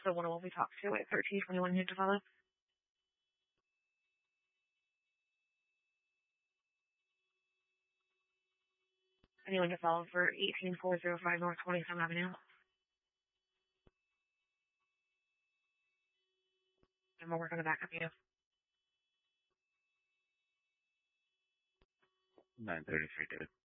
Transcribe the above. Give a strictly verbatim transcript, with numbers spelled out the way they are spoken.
the one will be talked to at thirteen twenty-one here to follow. Anyone to follow for eighteen four oh five North twenty-seventh Avenue. And we'll work on the backup you. nine thirty-three, David.